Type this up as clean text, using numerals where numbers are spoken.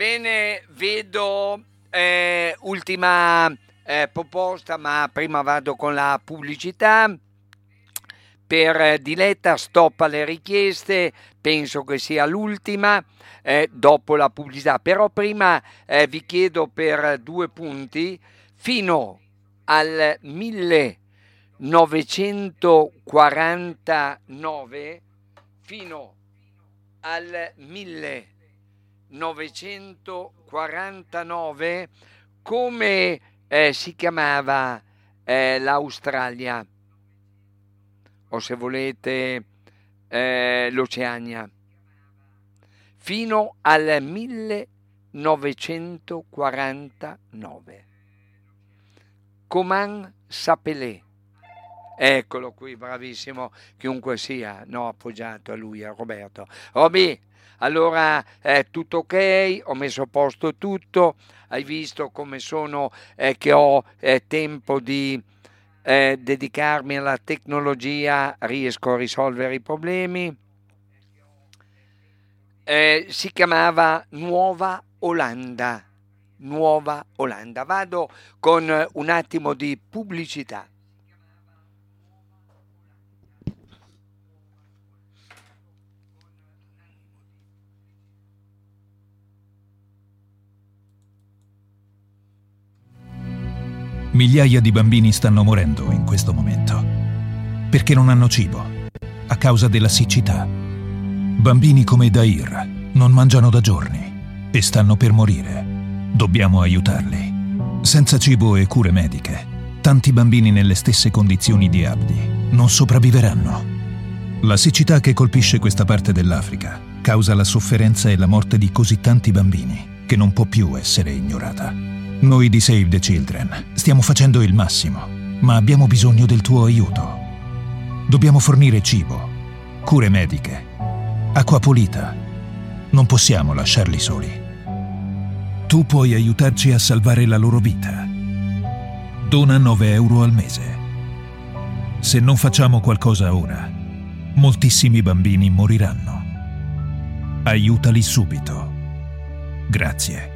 Bene, vedo ultima proposta, ma prima vado con la pubblicità. Per Diletta, stop alle richieste, penso che sia l'ultima dopo la pubblicità, però prima vi chiedo per 2 punti. Fino al 1949, fino al 1949, come si chiamava l'Australia, o se volete l'Oceania? Fino al 1949. Comment s'appelait? Eccolo qui, bravissimo, chiunque sia, no, appoggiato a lui, a Roberto. Roby, allora tutto ok, ho messo a posto tutto, hai visto come sono, che ho tempo di dedicarmi alla tecnologia, riesco a risolvere i problemi. Si chiamava Nuova Olanda. Nuova Olanda. Vado con un attimo di pubblicità. Migliaia di bambini stanno morendo in questo momento perché non hanno cibo a causa della siccità. Bambini come Dair non mangiano da giorni e stanno per morire. Dobbiamo aiutarli. Senza cibo e cure mediche, tanti bambini nelle stesse condizioni di Abdi non sopravviveranno. La siccità che colpisce questa parte dell'Africa causa la sofferenza e la morte di così tanti bambini che non può più essere ignorata. Noi di Save the Children stiamo facendo il massimo, ma abbiamo bisogno del tuo aiuto. Dobbiamo fornire cibo, cure mediche, acqua pulita. Non possiamo lasciarli soli. Tu puoi aiutarci a salvare la loro vita. Dona 9 euro al mese. Se non facciamo qualcosa ora, moltissimi bambini moriranno. Aiutali subito. Grazie.